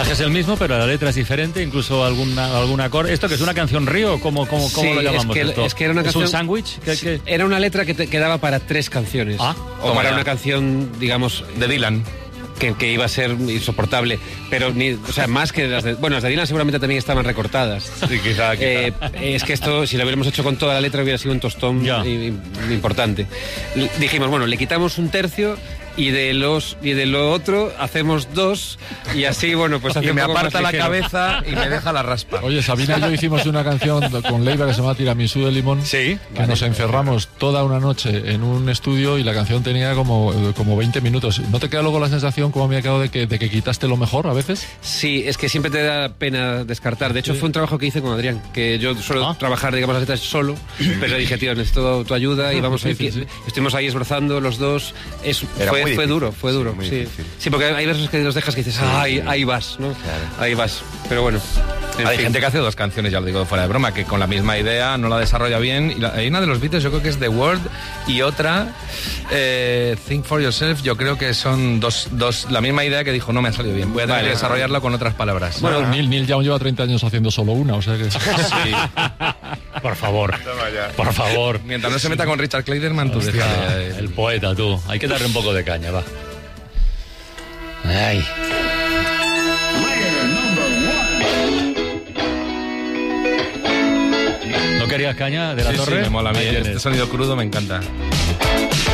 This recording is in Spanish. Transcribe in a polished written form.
mensaje es el mismo, pero la letra es diferente, incluso algún acorde. ¿Esto que es una canción río? ¿Cómo Sí, lo llamamos esto? Es que era una canción... ¿Es un sándwich? Era una letra que daba para 3 canciones. O para una canción, digamos... de Dylan. Que iba a ser insoportable, pero más que las de... Bueno, las de Dylan seguramente también estaban recortadas. Sí, quizá. Es que esto, si lo hubiéramos hecho con toda la letra, hubiera sido un tostón importante. Dijimos, bueno, le quitamos un tercio y de lo otro hacemos 2 y así, bueno, pues hace que me un poco aparta más la ligero. cabeza y me deja la raspa. Oye, Sabina y yo hicimos una canción con Leiva que se llama Tiramisú de limón. Sí. Que nos encerramos toda una noche en un estudio y la canción tenía como 20 minutos. ¿No te queda luego la sensación, como me ha quedado, de que quitaste lo mejor a veces? Sí, es que siempre te da pena descartar. De hecho, fue un trabajo que hice con Adrián, que yo suelo trabajar, digamos, las letras solo, pero dije, tío, necesito tu ayuda y vamos a ir. Estuvimos ahí esbozando los dos. Fue duro. Sí, porque hay versos que los dejas que dices, ahí vas, ¿no? Claro. Ahí vas. Pero bueno. Hay gente que hace 2 canciones, ya lo digo fuera de broma, que con la misma idea no la desarrolla bien. Y hay una de los Beatles, yo creo que es The Word, y otra, Think for Yourself, yo creo que son dos la misma idea que dijo, no me ha salido bien. Voy a tener que desarrollarla con otras palabras. Bueno, Neil Young lleva 30 años haciendo solo una, o sea que... Sí. Por favor. Por favor. Mientras no se meta con Richard Clayderman, tú Hostia, déjale. el poeta, tú. Hay que darle un poco de caña, va. Ay. ¿No querías caña de la Torre? Sí, me mola a mí. Ahí Este tienes. sonido crudo me encanta.